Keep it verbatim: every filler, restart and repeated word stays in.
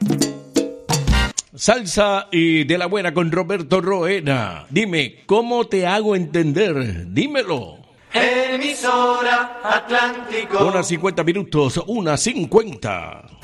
Salsa y de la buena con Roberto Roena. Dime, ¿cómo te hago entender? Dímelo. Emisora Atlántico. Una cincuenta minutos, una cincuenta.